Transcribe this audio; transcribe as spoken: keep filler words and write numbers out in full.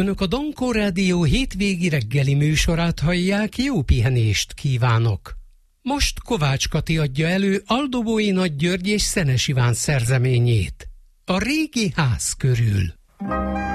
Önök a Dankó Rádió hétvégi reggeli műsorát hallják, jó pihenést kívánok! Most Kovács Kati adja elő Aldobói Nagy György és Szenes Iván szerzeményét. A régi ház körül.